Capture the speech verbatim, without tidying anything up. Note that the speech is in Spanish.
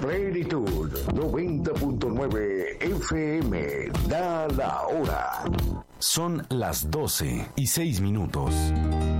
Plenitud noventa punto nueve F M. Da la hora. Son las doce y seis minutos.